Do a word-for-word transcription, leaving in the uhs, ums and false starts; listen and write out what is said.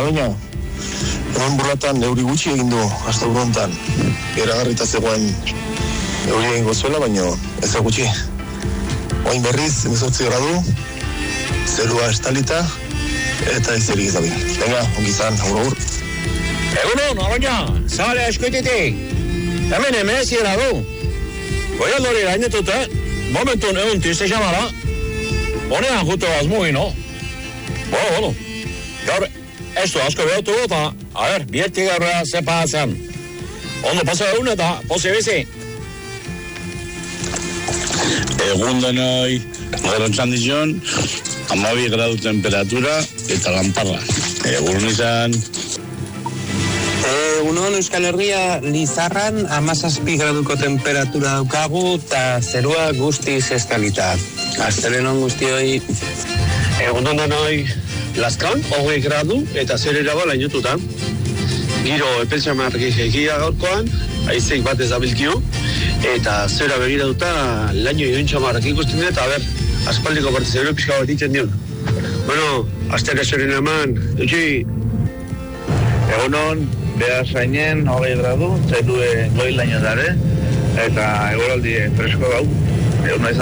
baina hemen burlatan euri gutxi egin du aste honetan. Iragarrita zegoen euri egingo zuela, baina ez da gutxi. Orain berriz hemezortzi gradu, zerua estalita eta izerik ez dabil. Venga, ongi izan, agur agur. Egunon, Aroña, zabale askoitetik. Hemen hemenezi gradu. Goialdori gainetuta, momentun egun tizte xamara. Honean juto azmugin, no? Bueno, bueno. Gaur, esto asko behautu eta, a ver, biertik gaurra zepa zen. Ondo paso egun eta, posi bizi. Egun denoi, gerrontzan dizon, amabi gradu temperatura eta lamparra. Egun izan. Egunon, Euskal Herria Lizarran amazazpi graduko temperatura daukagu eta zerua guztiz estalita. Astelenon guztioi. Egunon denoi, Laskan, hogei gradu eta zer eraba lainotuta. Giro epeltxamarrik egia gaurkoan, aizeik bat ez abilkio, eta zera begiratuta laino iduntxamarrak ikusten dut, eta ber, aspaldiko partiz euro pixka bat itzen dion. Bueno, astera zoren eman, dutxi. Egunon, behar zainen, hogei gradu, zerue goi laino dare, eta egoraldi fresko gau. Egun